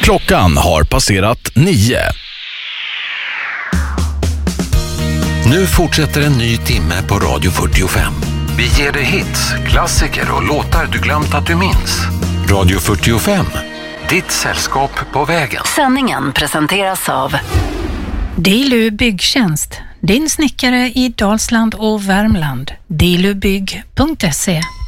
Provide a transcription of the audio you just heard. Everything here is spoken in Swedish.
Klockan har passerat 9. Nu fortsätter en ny timme på Radio 45. Vi ger dig hits, klassiker och låtar du glömt att du minns. Radio 45. Ditt sällskap på vägen. Sändningen presenteras av Dilu Byggtjänst. Din snickare i Dalsland och Värmland. dilubygg.se